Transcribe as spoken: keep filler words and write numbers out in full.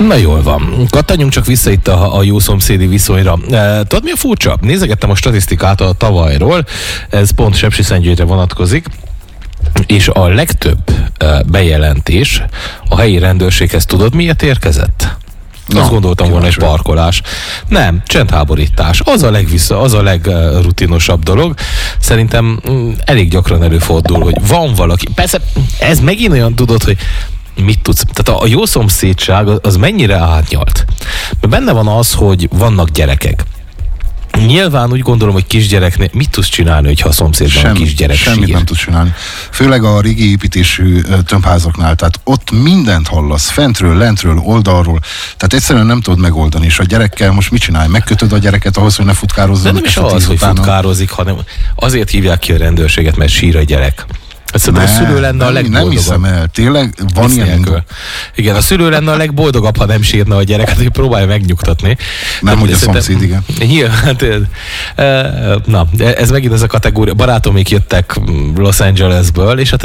Na jól van. Kattanjunk csak vissza itt a, a jó szomszédi viszonyra. E, tudod, mi a furcsa? Nézegettem a statisztikát a tavalyról, ez pont Sepsiszentgyörgyre vonatkozik, és a legtöbb e, bejelentés a helyi rendőrséghez tudod miért érkezett? Na, azt gondoltam volna, egy parkolás. Nem, csendháborítás. Az a legvissza, az a legrutinosabb dolog. Szerintem mm, elég gyakran előfordul, hogy van valaki. Persze, ez megint olyan, tudod, hogy mit tudsz. Tehát a, a jó szomszédság az mennyire átnyalt. Mert benne van az, hogy vannak gyerekek. Nyilván úgy gondolom, hogy kisgyereknél mit tudsz csinálni, hogyha a szomszédban Semmi, a kisgyerek Semmit sír? nem tudsz csinálni. Főleg a régi építésű tömbházaknál. Tehát ott mindent hallasz, fentről, lentről, oldalról. Tehát egyszerűen nem tudod megoldani. És a gyerekkel most mit csinálj? Megkötöd a gyereket ahhoz, hogy ne futkározzon? De nem is az, hogy utána futkározik, hanem azért hívják ki a rendőrséget, mert sír a gyerek. Szerintem a szülő lenne nem, a legboldogabb. Nem hiszem el. Tényleg van ilyen. Igen, a szülő lenne a legboldogabb, ha nem sírna a gyereket, hogy próbálja megnyugtatni. Nem, hogy a szomszéd, igen. Nyilván, na, ez megint ez a kategória. Barátomik jöttek Los Angelesből, és hát